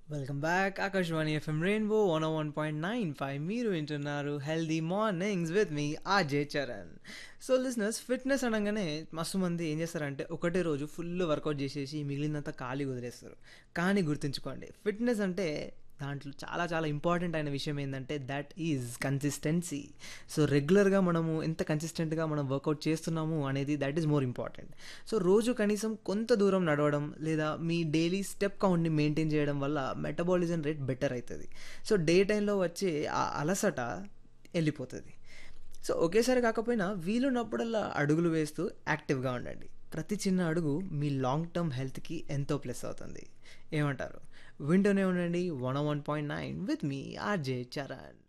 Welcome back Akashvani FM rainbow 101.95 మీరు వింటున్నారు healthy mornings with me RJ Charan. So listeners, fitness అనగానే మస్తు మంది ఏం చేస్తారంటే ఒకటే రోజు ఫుల్ వర్కౌట్ చేసేసి మిగిలినంత ఖాళీ వదిలేస్తారు. కానీ గుర్తుంచుకోండి, ఫిట్నెస్ అంటే దాంట్లో చాలా చాలా ఇంపార్టెంట్ అయిన విషయం ఏంటంటే దట్ ఈజ్ కన్సిస్టెన్సీ. సో రెగ్యులర్గా మనము ఎంత కన్సిస్టెంట్గా మనం వర్కౌట్ చేస్తున్నాము అనేది that is more important. So రోజు కనీసం కొంత దూరం నడవడం లేదా మీ డైలీ స్టెప్ కౌంట్ని మెయింటైన్ చేయడం వల్ల మెటబాలిజం రేట్ బెటర్ అవుతుంది. సో డే టైంలో వచ్చే ఆ అలసట వెళ్ళిపోతుంది. సో ఒకేసారి కాకపోయినా వీలున్నప్పుడల్లా అడుగులు వేస్తూ యాక్టివ్గా ఉండండి. ప్రతి చిన్న అడుగు మీ లాంగ్ టర్మ్ హెల్త్కి ఎంతో ప్లస్ అవుతుంది. ఏమంటారు? వింటూనే ఉండండి 101.9 విత్ మీ ఆర్జే చరణ్.